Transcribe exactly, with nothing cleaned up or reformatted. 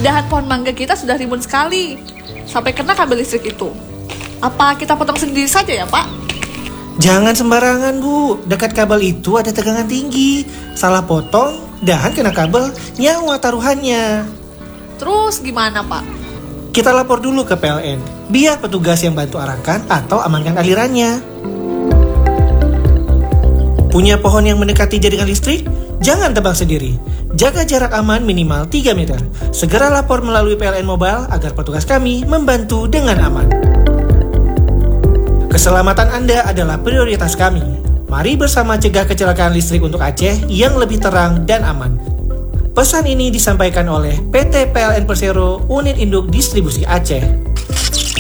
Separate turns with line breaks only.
dahan pohon mangga kita sudah rimbun sekali, sampai kena kabel listrik itu. Apa kita potong sendiri saja ya, Pak?
Jangan sembarangan, Bu. Dekat kabel itu ada tegangan tinggi. Salah potong, dahan kena kabel, nyawa taruhannya.
Terus gimana, Pak?
Kita lapor dulu ke P L N, biar petugas yang bantu arahkan atau amankan alirannya. Punya pohon yang mendekati jaringan listrik? Jangan tebang sendiri. Jaga jarak aman minimal tiga meter. Segera lapor melalui P L N Mobile agar petugas kami membantu dengan aman. Keselamatan Anda adalah prioritas kami. Mari bersama cegah kecelakaan listrik untuk Aceh yang lebih terang dan aman. Pesan ini disampaikan oleh P T P L N Persero Unit Induk Distribusi Aceh.